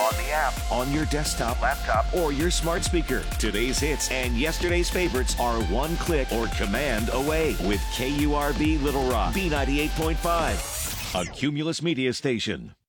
on the app, on your desktop, laptop, or your smart speaker. Today's hits and yesterday's favorites are one click or command away with KURV Little Rock, B98.5, a Cumulus Media station.